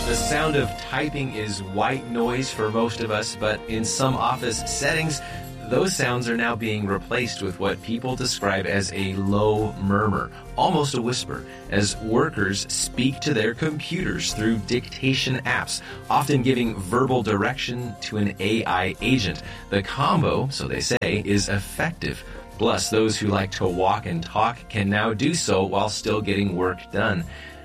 The sound of typing is white noise for most of us, but in some office settings, those sounds are now being replaced with what people describe as a low murmur, almost a whisper, as workers speak to their computers through dictation apps, often giving verbal direction to an AI agent. The combo, so they say, is effective. Plus, those who like to walk and talk can now do so while still getting work done.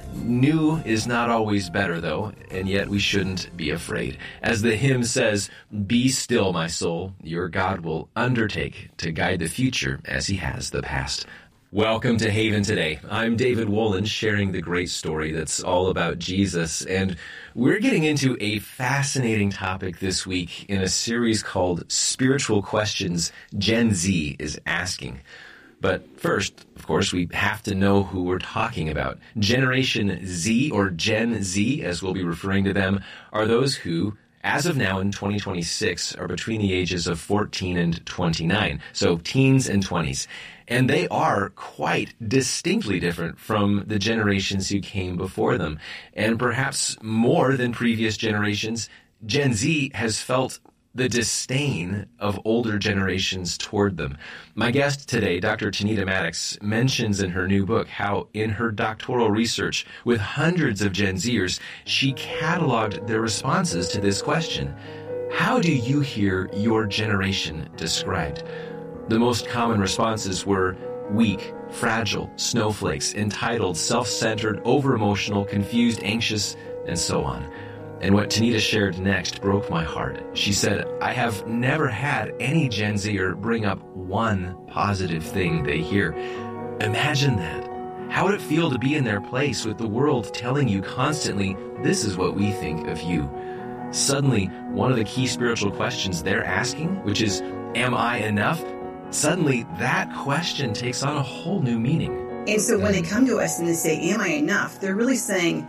New is not always better, though, and yet we shouldn't be afraid. As the hymn says, "Be still, my soul, your God will undertake to guide the future as he has the past." Welcome to Haven Today. I'm David Wolin, sharing the great story that's all about Jesus, and we're getting into a fascinating topic this week in a series called Spiritual Questions Gen Z is Asking. But first, of course, we have to know who we're talking about. Generation Z, or Gen Z, as we'll be referring to them, are those who, as of now in 2026, are between the ages of 14 and 29, so teens and 20s. And they are quite distinctly different from the generations who came before them. And perhaps more than previous generations, Gen Z has felt the disdain of older generations toward them. My guest today, Dr. Tanita Maddox, mentions in her new book how in her doctoral research with hundreds of Gen Zers, she cataloged their responses to this question. How do you hear your generation described? The most common responses were weak, fragile, snowflakes, entitled, self-centered, over-emotional, confused, anxious, and so on. And what Tanita shared next broke my heart. She said, "I have never had any Gen Zer bring up one positive thing they hear." Imagine that. How would it feel to be in their place with the world telling you constantly, "This is what we think of you"? Suddenly, one of the key spiritual questions they're asking, which is, "Am I enough?" Suddenly, that question takes on a whole new meaning. And so when they come to us and they say, "Am I enough?" they're really saying,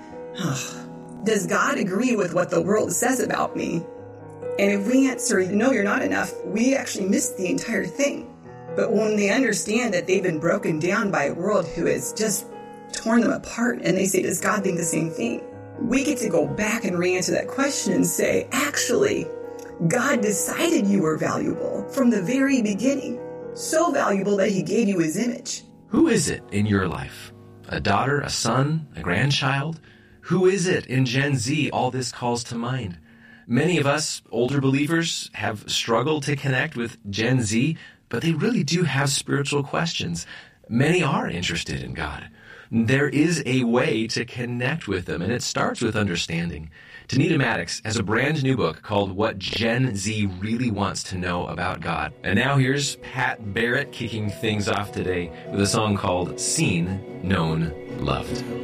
does God agree with what the world says about me? And if we answer, "No, you're not enough," we actually miss the entire thing. But when they understand that they've been broken down by a world who has just torn them apart, and they say, "Does God think the same thing?" we get to go back and re-answer that question and say, actually, God decided you were valuable from the very beginning. So valuable that he gave you his image. Who is it in your life? A daughter, a son, a grandchild? Who is it in Gen Z all this calls to mind? Many of us, older believers, have struggled to connect with Gen Z, but they really do have spiritual questions. Many are interested in God. There is a way to connect with them, and it starts with understanding. Tanita Maddox has a brand new book called What Gen Z Really Wants to Know About God. And now here's Pat Barrett kicking things off today with a song called Seen, Known, Loved.